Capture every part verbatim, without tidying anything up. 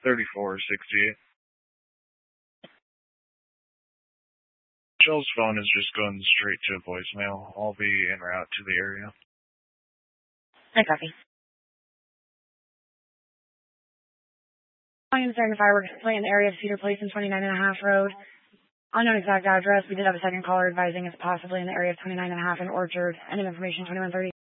thirty-four sixty-eight. Michelle's phone is just going straight to voicemail. I'll be en route to the area. I copy. I'm starting a fireworks display in the area of Cedar Place and twenty-nine and a half Road. Unknown exact address. We did have a second caller advising it's possibly in the area of twenty-nine and a half and Orchard. End of information twenty-one thirty.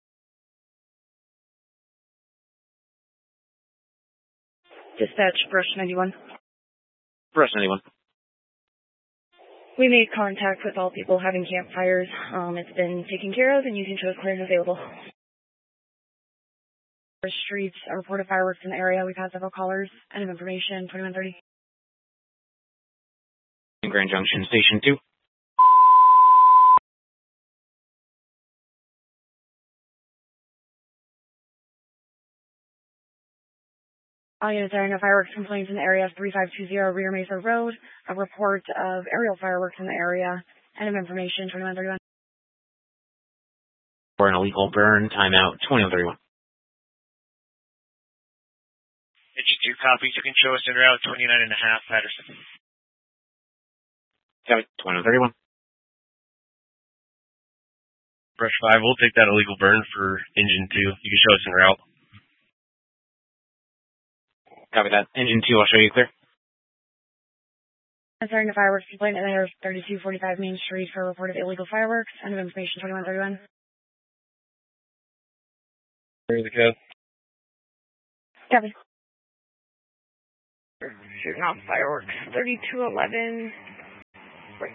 Dispatch, Brush ninety-one. Brush ninety-one. We made contact with all people having campfires. Um, it's been taken care of and using shows clear and available. Streets, a report of fireworks in the area. We've had several callers. End of information twenty-one thirty. Grand Junction, Station two. All units are no fireworks complaints in the area of three five two zero Rear Mesa Road. A report of aerial fireworks in the area. End of information twenty-one thirty-one. For an illegal burn, timeout twenty-one thirty-one. Engine two copies. You can show us en route twenty-nine and a half Patterson. Copy, twenty-one thirty-one. Brush five, we'll take that illegal burn for engine two. You can show us en route. Copy that. Engine two, I'll show you clear. I'm starting a fireworks complaint in the area of thirty-two forty-five Main Street for a report of illegal fireworks. End of information twenty-one thirty-one. Where's the code? Copy. Shooting off fireworks. thirty-two eleven. Break.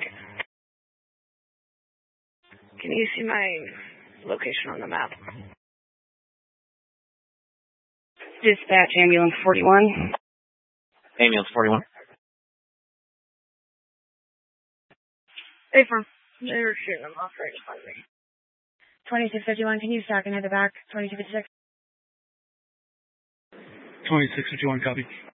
Can you see my location on the map? Dispatch, ambulance forty-one. Ambulance forty-one. Hey, from they're shooting them off right in front of me. twenty-six fifty-one, can you stack and head the back? twenty-two fifty-six. twenty-six fifty-one, copy.